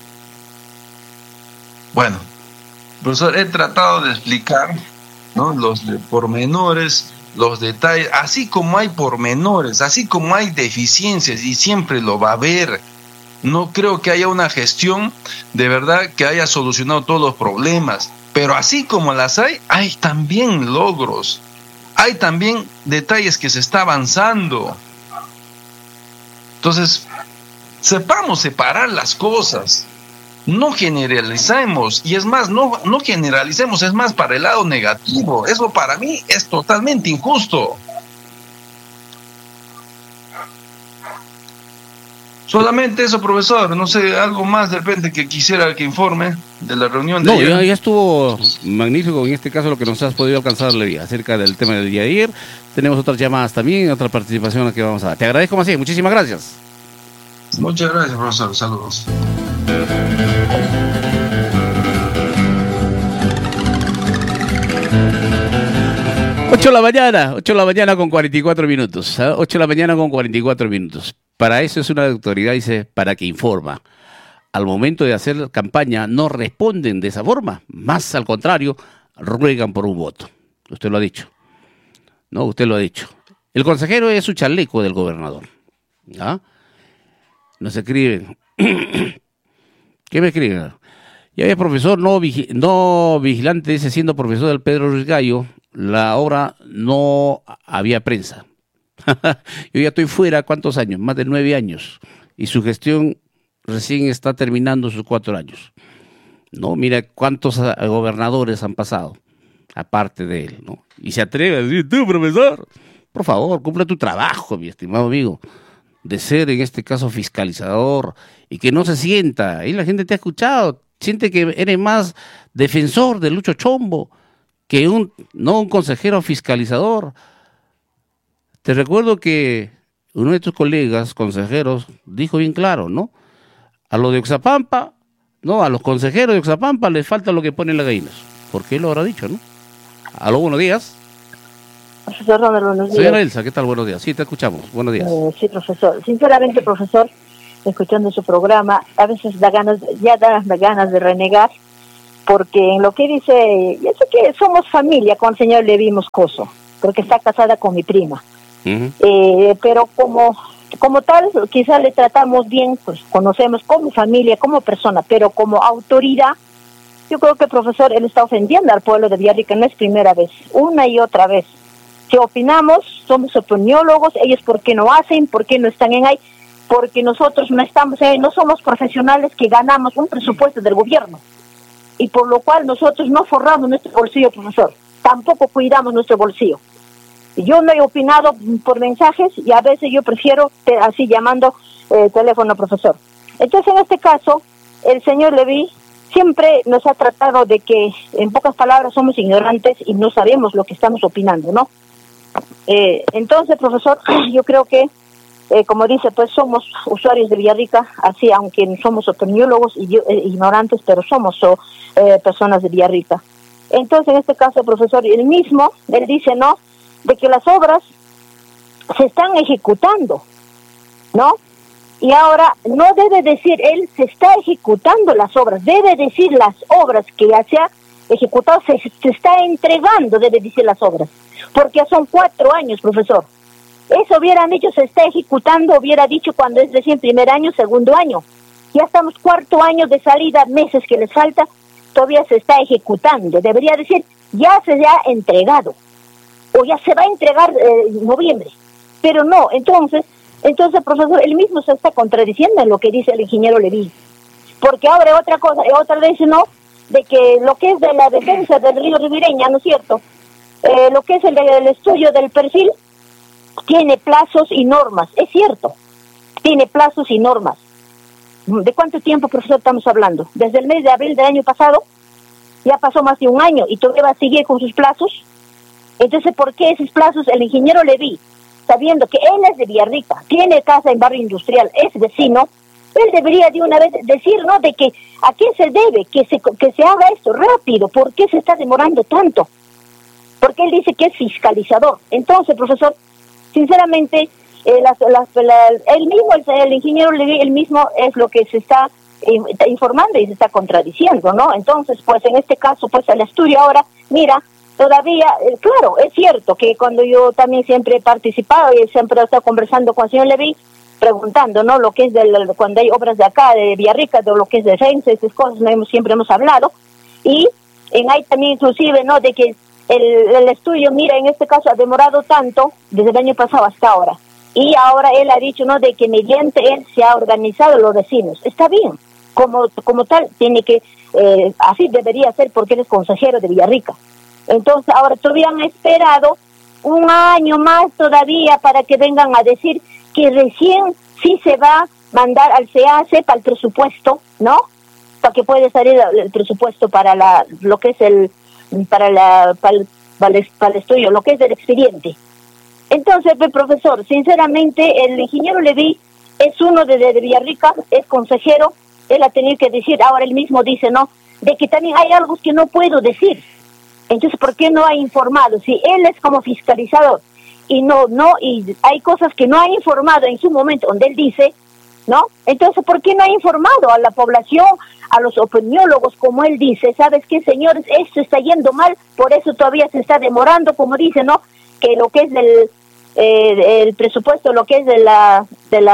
Bueno, profesor, he tratado de explicar, ¿no? Los pormenores, los detalles, así como hay pormenores, así como hay deficiencias y siempre lo va a haber. No creo que haya una gestión de verdad que haya solucionado todos los problemas, pero así como las hay también logros. Hay también detalles que se está avanzando. Entonces, sepamos separar las cosas. No generalicemos. Y es más, no generalicemos, es más para el lado negativo. Eso para mí es totalmente injusto. Solamente eso, profesor. No sé, algo más de repente que quisiera que informe de la reunión de ayer. No, ya estuvo magnífico en este caso lo que nos has podido alcanzar, Levi, acerca del tema del día de ayer. Tenemos otras llamadas también, otra participación que vamos a dar. Te agradezco más bien, muchísimas gracias. Muchas gracias, profesor. Saludos. Ocho de la mañana con 44 minutos. 8 de la mañana con 44 minutos. Para eso es una autoridad, dice, para que informa. Al momento de hacer campaña no responden de esa forma, más al contrario, ruegan por un voto. Usted lo ha dicho. No, usted lo ha dicho. El consejero es su chaleco del gobernador. ¿Ah? Nos escriben. ¿Qué me escriben? Ya ves, profesor, no vigilante, dice, siendo profesor del Pedro Ruiz Gallo, la obra no había prensa. Yo ya estoy fuera, ¿cuántos años? Más de 9 años. Y su gestión recién está terminando sus 4 años. No, mira cuántos gobernadores han pasado, aparte de él, ¿no? Y se atreve a decir, tú, profesor, por favor, cumple tu trabajo, mi estimado amigo, de ser en este caso fiscalizador, y que no se sienta, ahí la gente te ha escuchado, siente que eres más defensor de Lucho Chombo que un consejero fiscalizador. Te recuerdo que uno de tus colegas consejeros dijo bien claro, ¿no? A los de Oxapampa, no, a los consejeros de Oxapampa les falta lo que ponen las gallinas. ¿Por qué lo habrá dicho, no? Aló, buenos días. Profesor Ronald, buenos días. Señora Elsa, ¿qué tal? Buenos días. Sí, te escuchamos. Buenos días. Sí, profesor. Sinceramente, profesor, escuchando su programa, a veces da ganas de renegar, porque en lo que dice, yo sé que somos familia con el señor Levi Moscoso, porque está casada con mi prima. Pero como tal, quizás le tratamos bien, pues conocemos como familia, como persona, pero como autoridad, yo creo que, profesor, él está ofendiendo al pueblo de Villarrica, no es primera vez, una y otra vez. Si opinamos, somos opiniólogos, ellos ¿por qué no hacen? ¿Por qué no están en ahí? Porque nosotros no estamos, no somos profesionales que ganamos un presupuesto del gobierno, y por lo cual nosotros no forramos nuestro bolsillo, profesor, tampoco cuidamos nuestro bolsillo. Yo no he opinado por mensajes y a veces yo prefiero así llamando teléfono, profesor. Entonces, en este caso, el señor Levi siempre nos ha tratado de que, en pocas palabras, somos ignorantes y no sabemos lo que estamos opinando, ¿no? Entonces, profesor, yo creo que, como dice, pues somos usuarios de Villarrica, así, aunque somos opiniólogos y ignorantes, pero somos personas de Villarrica. Entonces, en este caso, profesor, él dice, ¿no?, de que las obras se están ejecutando, ¿no? Y ahora no debe decir él se está ejecutando las obras, debe decir las obras que ya se ha ejecutado, se está entregando, debe decir las obras, porque ya son 4 años, profesor. Eso hubieran dicho se está ejecutando, hubiera dicho cuando es recién primer año, segundo año. Ya estamos 4º año de salida, meses que les falta, todavía se está ejecutando. Debería decir ya se ha entregado, o ya se va a entregar en noviembre, pero no. Entonces, profesor, él mismo se está contradiciendo en lo que dice el ingeniero Levi, porque ahora otra vez, ¿no?, de que lo que es de la defensa del río Ribereña, ¿no es cierto?, lo que es el estudio del perfil, tiene plazos y normas, es cierto, tiene plazos y normas. ¿De cuánto tiempo, profesor, estamos hablando? Desde el mes de abril del año pasado, ya pasó más de 1 año, y todavía va a seguir con sus plazos. Entonces, ¿por qué esos plazos? El ingeniero Levi, sabiendo que él es de Villarrica, tiene casa en barrio industrial, es vecino, él debería de una vez decir, ¿no?, de que a qué se debe que se haga esto rápido, ¿por qué se está demorando tanto? Porque él dice que es fiscalizador. Entonces, profesor, sinceramente, el ingeniero Levi, él mismo es lo que se está informando y se está contradiciendo, ¿no? Entonces, pues en este caso, pues el estudio ahora, mira, todavía, claro, es cierto que cuando yo también siempre he participado y siempre he estado conversando con el señor Levi, preguntando, ¿no?, lo que es cuando hay obras de acá, de Villarrica, de lo que es defensa, esas cosas, siempre hemos hablado, y en ahí también inclusive, ¿no?, de que el estudio, mira, en este caso ha demorado tanto, desde el año pasado hasta ahora, y ahora él ha dicho, ¿no?, de que mediante él se ha organizado los vecinos. Está bien, como tal, tiene que, así debería ser, porque él es consejero de Villarrica. Entonces, ahora todavía han esperado 1 año más todavía para que vengan a decir que recién sí se va a mandar al CAC para el presupuesto, ¿no?, para que pueda salir el presupuesto para lo que es para el estudio, lo que es el expediente. Entonces, profesor, sinceramente, el ingeniero Levi es uno de Villarrica, es consejero, él ha tenido que decir, ahora él mismo dice, ¿no?, de que también hay algo que no puedo decir. Entonces, ¿por qué no ha informado? Si él es como fiscalizador y y hay cosas que no ha informado en su momento, donde él dice, ¿no? Entonces, ¿por qué no ha informado a la población, a los opiniólogos, como él dice? ¿Sabes qué, señores? Esto está yendo mal, por eso todavía se está demorando, como dice, ¿no?, que lo que es el presupuesto, lo que es de la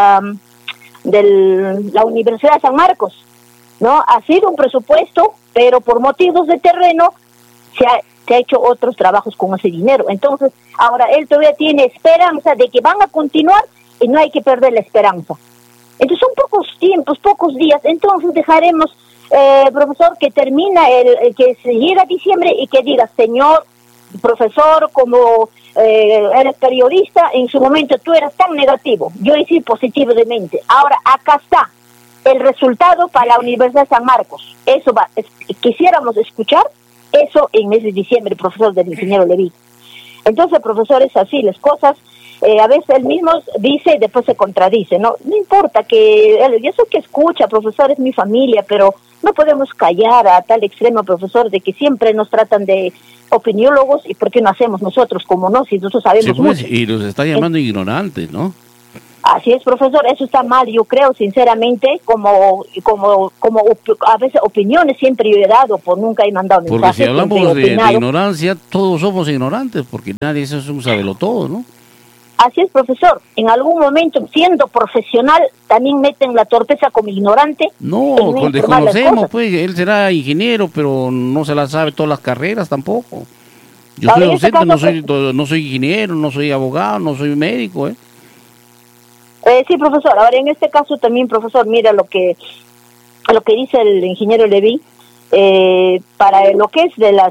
Universidad de San Marcos, ¿no?, ha sido un presupuesto, pero por motivos de terreno se ha hecho otros trabajos con ese dinero. Entonces, ahora él todavía tiene esperanza de que van a continuar y no hay que perder la esperanza. Entonces, son pocos días. Entonces, dejaremos, profesor, que termina que se llega a diciembre y que diga, señor profesor, como eres periodista, en su momento tú eras tan negativo, yo hice positivamente. Ahora, acá está el resultado para la Universidad de San Marcos. Eso quisiéramos escuchar eso en mes de diciembre, profesor, del ingeniero Levi. Entonces, profesor, es así las cosas. a veces él mismo dice y después se contradice, ¿no? No importa que yo sé que escucha, profesor, es mi familia, pero no podemos callar a tal extremo, profesor, de que siempre nos tratan de opiniólogos, y ¿por qué no hacemos nosotros como no? Si nosotros sabemos sí, pues, mucho. Y los está llamando ignorantes, ¿no? Así es, profesor, eso está mal, yo creo, sinceramente, como a veces opiniones siempre yo he dado, por nunca he mandado mensajes. Porque si hablamos de ignorancia, todos somos ignorantes, porque nadie eso es un sabelotodo, ¿no? Así es, profesor, en algún momento, siendo profesional, también meten la torpeza como ignorante. No, desconocemos, pues, él será ingeniero, pero no se la sabe todas las carreras tampoco. Yo soy docente, no soy ingeniero, no soy abogado, no soy médico, sí, profesor. Ahora, en este caso también, profesor, mira lo que dice el ingeniero Levy, para lo que es de las,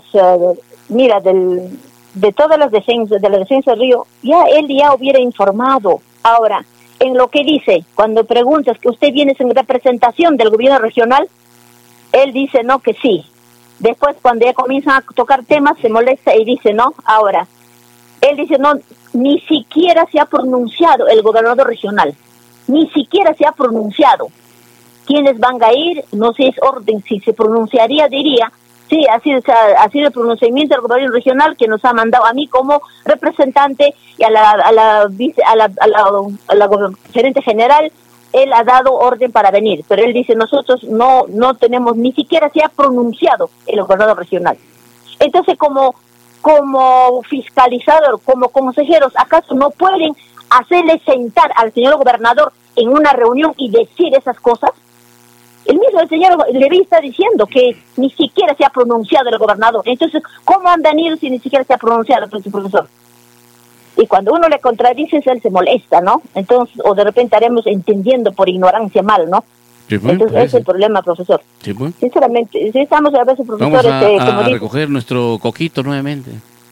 de todas las defensas, de la defensa del río, él ya hubiera informado. Ahora, en lo que dice, cuando preguntas que usted viene en representación del gobierno regional, él dice no, que sí. Después, cuando ya comienzan a tocar temas, se molesta y dice no. Ahora, él dice no, ni siquiera se ha pronunciado el gobernador regional, ni siquiera se ha pronunciado. ¿Quiénes van a ir? No sé, es orden, si se pronunciaría, diría, sí, ha sido el pronunciamiento del gobierno regional que nos ha mandado a mí como representante y a la gerente general. Él ha dado orden para venir, pero él dice nosotros no tenemos, ni siquiera se ha pronunciado el gobernador regional. Entonces, como fiscalizador, como consejeros, ¿acaso no pueden hacerle sentar al señor gobernador en una reunión y decir esas cosas? El señor Levy está diciendo que ni siquiera se ha pronunciado el gobernador. Entonces, ¿cómo han venido si ni siquiera se ha pronunciado, profesor? Y cuando uno le contradice, él se molesta, ¿no? Entonces, o de repente haremos entendiendo por ignorancia mal, ¿no? Sí, pues, entonces, ese es el problema, profesor. Sí, pues. Sinceramente, sí estamos a veces, profesor... Vamos a recoger nuestro coquito nuevamente.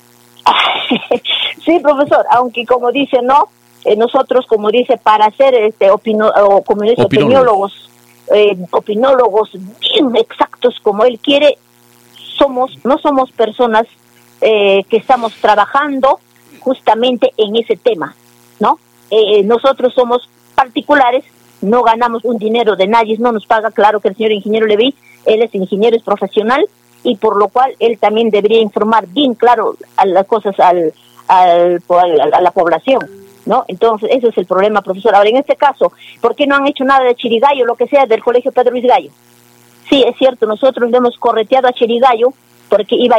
Sí, profesor, aunque como dice, ¿no? Nosotros, como dice, para ser opinólogos bien exactos como él quiere, no somos personas que estamos trabajando justamente en ese tema, ¿no? Nosotros somos particulares, no ganamos un dinero de nadie, no nos paga. Claro que el señor ingeniero Levy, él es ingeniero, es profesional, y por lo cual él también debería informar bien claro a las cosas a la población, ¿no? Entonces, ese es el problema, profesor. Ahora, en este caso, ¿por qué no han hecho nada de Chirigallo, lo que sea, del Colegio Pedro Luis Gallo? Sí, es cierto, nosotros le hemos correteado a Chirigallo porque iba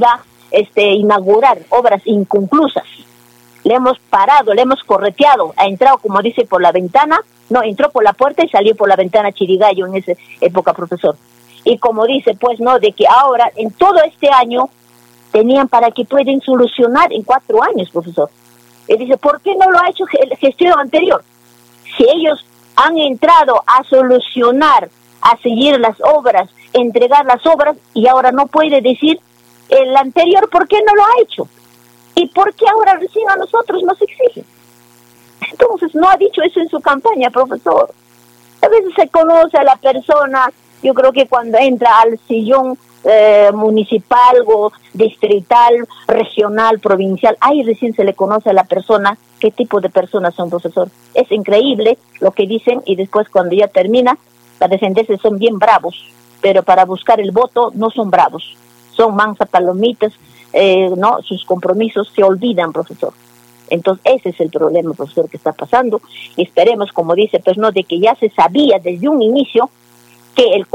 a inaugurar obras inconclusas. Le hemos parado, le hemos correteado, ha entrado, como dice, por la ventana, no, entró por la puerta y salió por la ventana Chirigallo en esa época, profesor. Y como dice, pues, no, de que ahora, en todo este año, tenían para que pueden solucionar en 4 años, profesor. Él dice, ¿por qué no lo ha hecho el gestión anterior? Si ellos han entrado a solucionar, a seguir las obras, entregar las obras, y ahora no puede decir el anterior, ¿por qué no lo ha hecho? ¿Y por qué ahora recién a nosotros nos exigen? Entonces, no ha dicho eso en su campaña, profesor. A veces se conoce a la persona, yo creo que cuando entra al sillón municipal o distrital, regional, provincial, ahí recién se le conoce a la persona qué tipo de personas son, profesor. Es increíble lo que dicen, y después cuando ya termina, para defenderse son bien bravos, pero para buscar el voto no son bravos, son mansa palomitas, no, sus compromisos se olvidan, profesor. Entonces ese es el problema, profesor, que está pasando, y esperemos, como dice, pues no, de que ya se sabía desde un inicio que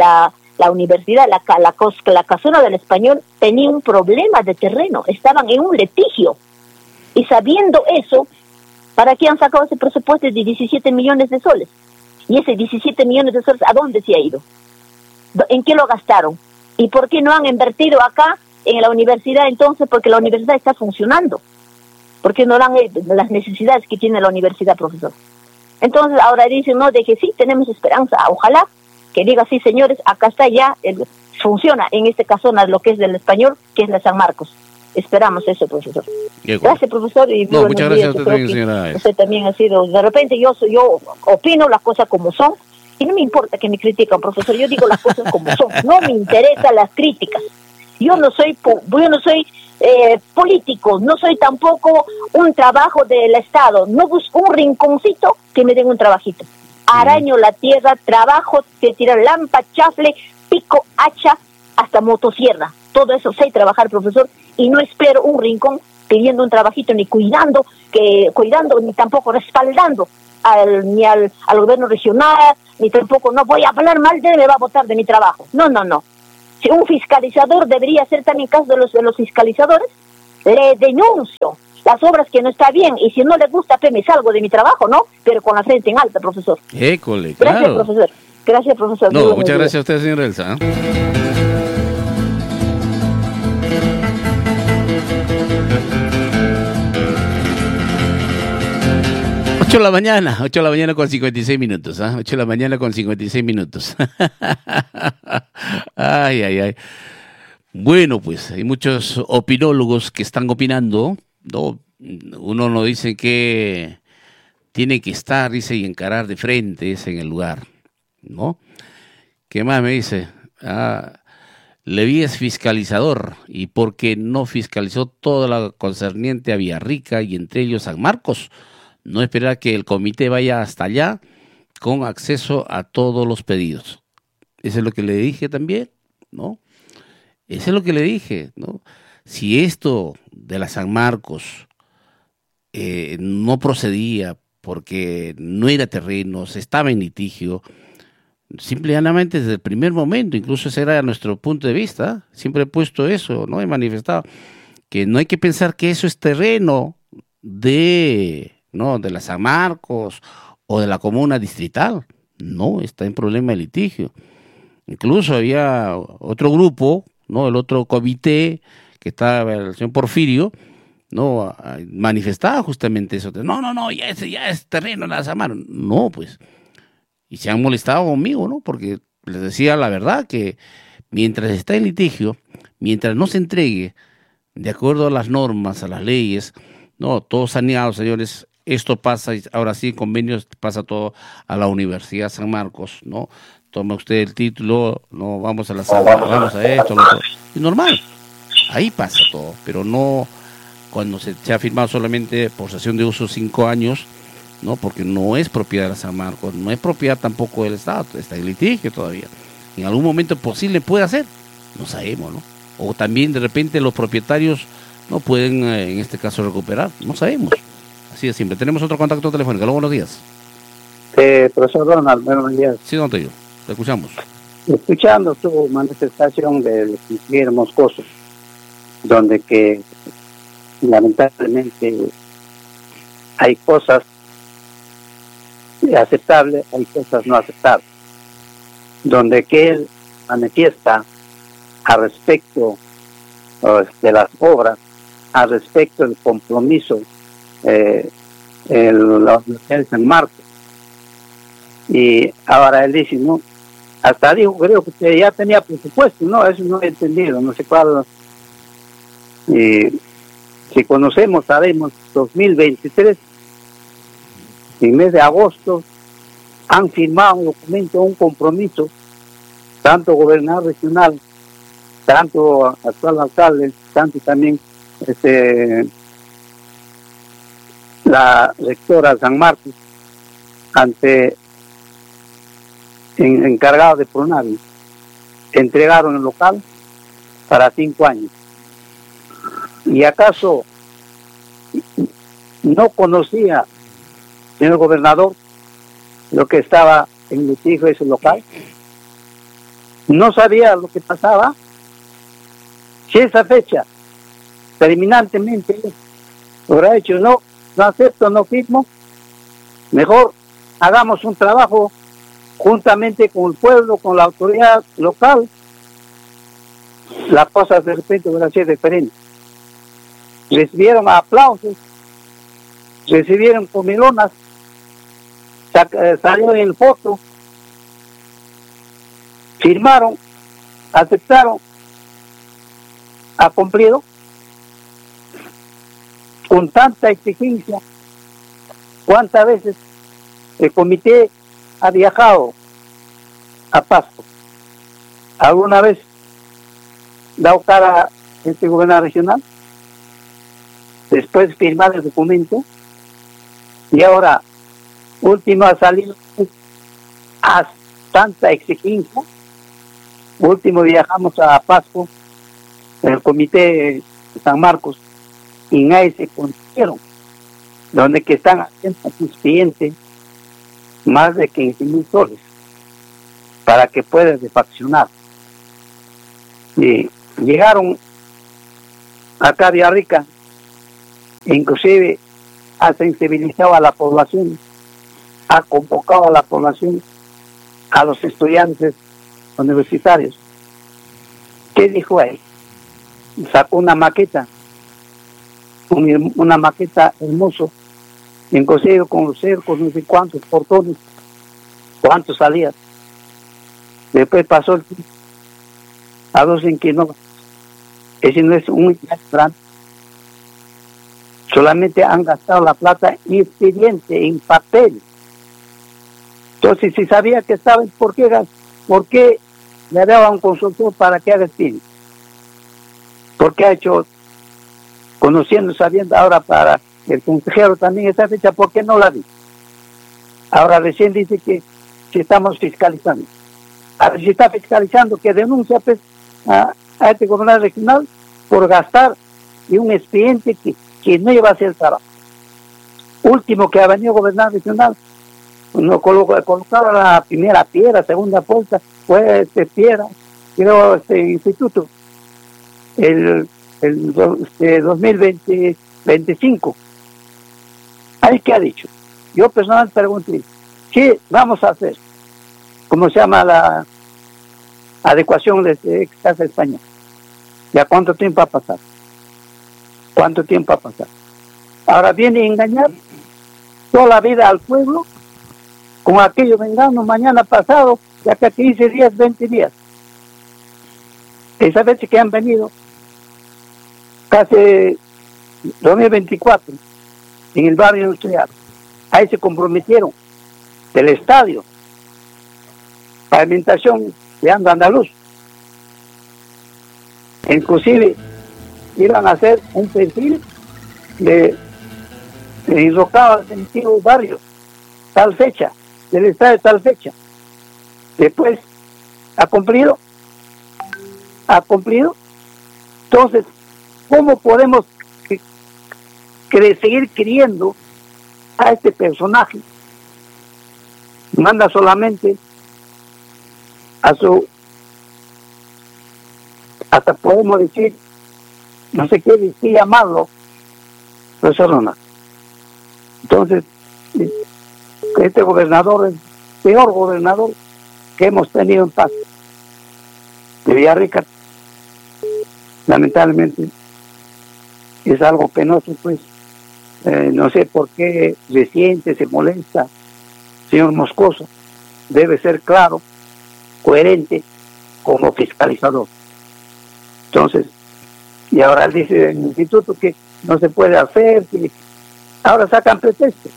la universidad, la casona del Español tenía un problema de terreno, estaban en un litigio, y sabiendo eso, ¿para qué han sacado ese presupuesto de 17 millones de soles? Y ese 17 millones de soles, ¿a dónde se ha ido? ¿En qué lo gastaron? ¿Y por qué no han invertido acá en la universidad entonces? Porque la universidad está funcionando. ¿Por qué no dan las necesidades que tiene la universidad, profesor? Entonces ahora dicen, no, de que sí, tenemos esperanza, ojalá que diga, sí, señores, acá está ya, funciona en este caso lo que es del Español, que es la San Marcos. Esperamos eso, profesor. Gracias, profesor. Y no, muchas gracias a usted también, señora. Usted también ha sido, de repente yo opino las cosas como son, y no me importa que me critican, profesor, yo digo las cosas como son, no me interesan las críticas. Yo no soy políticos, no soy tampoco un trabajo del Estado, no busco un rinconcito que me den un trabajito. Araño la tierra, trabajo de tirar lampa, chafle, pico, hacha, hasta motosierra. Todo eso sé trabajar, profesor, y no espero un rincón pidiendo un trabajito, ni cuidando, ni tampoco respaldando ni al gobierno regional, ni tampoco no voy a hablar mal de él, me va a botar de mi trabajo. No. Si un fiscalizador debería hacer también caso de los fiscalizadores, le denuncio las obras que no está bien, y si no le gusta, pues me salgo de mi trabajo, ¿no? Pero con la frente en alta, profesor. École, gracias, claro. profesor. Gracias, profesor. No, muchas gracias a usted, señor Elsa. 8 de la mañana con 56 minutos, ¿ah? 8 de la mañana con 56 minutos. Ay. Bueno, pues hay muchos opinólogos que están opinando, ¿no? Uno nos dice que tiene que estar, dice, y encarar de frente en el lugar, ¿no? ¿Qué más me dice? Leví es fiscalizador, y porque no fiscalizó toda la concerniente a Villarrica y entre ellos San Marcos, no esperar que el comité vaya hasta allá con acceso a todos los pedidos. Eso es lo que le dije también, ¿no? Eso es lo que le dije, ¿no? Si esto de la San Marcos no procedía porque no era terreno, se estaba en litigio, simple y llanamente desde el primer momento, incluso ese era nuestro punto de vista, siempre he puesto eso, ¿no? He manifestado que no hay que pensar que eso es terreno de la San Marcos o de la comuna distrital. No, está en problema de litigio. Incluso había otro grupo, ¿no? El otro comité que estaba el señor Porfirio, ¿no? Manifestaba justamente eso. No, ya es terreno de la San Marcos. No, pues. Y se han molestado conmigo, ¿no? Porque les decía la verdad que mientras está en litigio, mientras no se entregue de acuerdo a las normas, a las leyes, no, todo saneado, señores. Esto pasa, ahora sí, convenios, pasa todo a la Universidad San Marcos, ¿no? Toma usted el título, no, vamos a la sala, vamos a esto, lo otro. Es normal, ahí pasa todo, pero no cuando se ha firmado solamente por cesión de uso 5 años, ¿no? Porque no es propiedad de la San Marcos, no es propiedad tampoco del Estado, está en litigio todavía. En algún momento posible puede hacer, no sabemos, ¿no? O también de repente los propietarios no pueden, en este caso, recuperar, no sabemos. Así de simple. Tenemos otro contacto telefónico. Hola, buenos días. Profesor Ronald, buenos días. Sí, don Tello, te escuchamos. Escuchando tu manifestación del ingeniero Moscoso, donde que lamentablemente hay cosas aceptables, hay cosas no aceptables, donde que él manifiesta al respecto de las obras, al respecto del compromiso la Universidad de San Marcos, y ahora él dice, no, hasta dijo, creo que ya tenía presupuesto, no, eso no he entendido, no sé cuál. Si conocemos, sabemos, 2023, en mes de agosto, han firmado un documento, un compromiso, tanto gobernador regional, tanto actual alcalde, tanto también la rectora San Marcos, ante encargado de Pronavi, entregaron el local para 5 años. ¿Y acaso no conocía, señor gobernador, lo que estaba en litigio ese local? ¿No sabía lo que pasaba? Si esa fecha, terminantemente, habrá hecho, no acepto, no firmo, mejor hagamos un trabajo juntamente con el pueblo, con la autoridad local, las cosas de repente van a ser diferentes. Recibieron aplausos, recibieron comilonas, salió en foto, firmaron, aceptaron, ha cumplido con tanta exigencia. ¿Cuántas veces el comité ha viajado a Pasto? ¿Alguna vez dado cara a este gobernador regional? después firmar el documento, y ahora último ha salido a tanta exigencia. Último viajamos a Pasco, en el comité de San Marcos, y nadie se consiguieron, donde que están haciendo a sus clientes más de 15,000 soles para que pueda refaccionar. Y llegaron acá a Villarrica, inclusive ha sensibilizado a la población, ha convocado a la población, a los estudiantes universitarios. ¿Qué dijo ahí? Sacó una maqueta hermoso, inclusive con los cercos, no sé cuántos portones, cuántos salían. Después pasó el tiempo, a dos inquilinos. Ese no es un grande. Solamente han gastado la plata en expediente, en papel. Entonces, si sabía que saben por qué le daba a un consultor para que haga expediente. ¿Por qué ha hecho, conociendo, sabiendo ahora para el consejero también esa fecha, por qué no la dice? Ahora recién dice que si estamos fiscalizando. Ahora si está fiscalizando, que denuncia pues, a este gobernador regional por gastar en un expediente que no iba a hacer el trabajo. Último que ha venido gobernador regional, no colocaba la primera piedra, segunda puerta, fue piedra, creo instituto, el 2025. Ahí que ha dicho. Yo personalmente pregunté, ¿qué vamos a hacer? ¿Cómo se llama la adecuación de Casa España? ¿Ya cuánto tiempo va a pasar? ¿Cuánto tiempo va a pasar? Ahora viene a engañar toda la vida al pueblo con aquello vengando mañana pasado, ya que 15 días, 20 días. Esa vez que han venido casi 2024 en el barrio industrial, ahí se comprometieron del estadio, pavimentación de andaluz, inclusive iban a hacer un perfil de enrocado al sentido barrio, tal fecha, del estadio tal fecha. Después ha cumplido. Entonces, ¿cómo podemos seguir queriendo a este personaje? Manda solamente a su, hasta podemos decir, no sé qué llamarlo, persona. Entonces, este gobernador es el peor gobernador que hemos tenido en paz de Villarrica. Lamentablemente es algo penoso, pues. No sé por qué reciente se molesta, señor Moscoso. Debe ser claro, coherente como fiscalizador. Entonces, y ahora dice el instituto que no se puede hacer, que ahora sacan pretextos.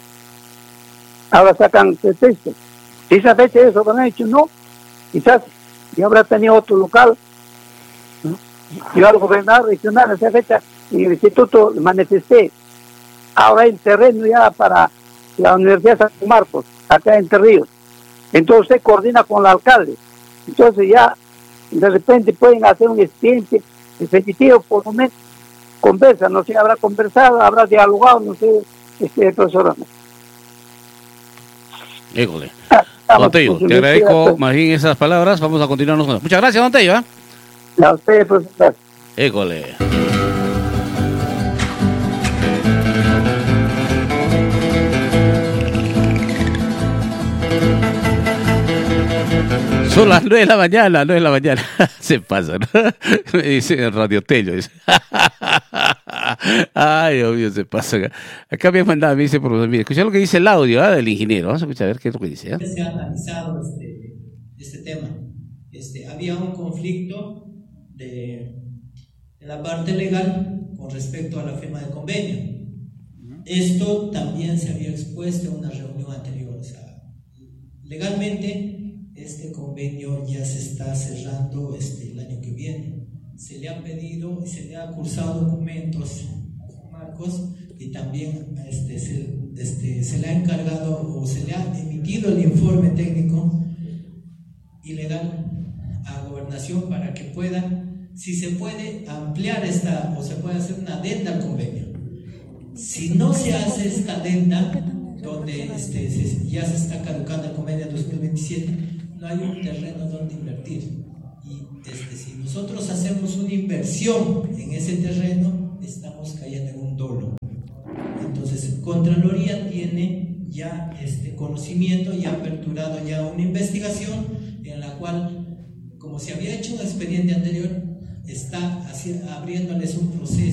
Si esa fecha eso lo han hecho, no, quizás y habrá tenido otro local, ¿no? Yo al gobernador regional esa fecha en el instituto manifesté, ahora hay terreno ya para la Universidad de San Marcos, acá en Entre Ríos. Entonces usted coordina con el alcalde, entonces ya de repente pueden hacer un expediente definitivo, por lo menos conversa, no sé, habrá conversado, habrá dialogado, no sé, profesor. École. Don Tello, te agradezco más bien esas palabras. Vamos a continuar nosotros. Muchas gracias, Don Tello. A usted, profesor. École. Son las 9 de la mañana, Se pasa, ¿no? Me dice Radio Tello. Dice. Ay, obvio, se pasa. Acá me mandaba, me dice, profesor, mire, escucha lo que dice el audio del ingeniero. Vamos a escuchar a ver qué es lo que dice. Se ha analizado este tema. Había un conflicto de la parte legal con respecto a la firma del convenio. Esto también se había expuesto en una reunión anterior. O sea, legalmente este convenio ya se está cerrando el año que viene. Se le ha pedido y se le ha cursado documentos a San bancos, y también se le ha encargado o se le ha emitido el informe técnico y legal a Gobernación para que puedan, si se puede ampliar o se puede hacer una adenda al convenio. Si no se hace esta adenda, donde ya se está caducando el convenio de 2027, no hay un terreno donde invertir. Y si nosotros hacemos una inversión en ese terreno, estamos cayendo en un dolo. Entonces, Contraloría tiene ya conocimiento y ha aperturado ya una investigación en la cual, como se había hecho un expediente anterior, está abriéndoles un proceso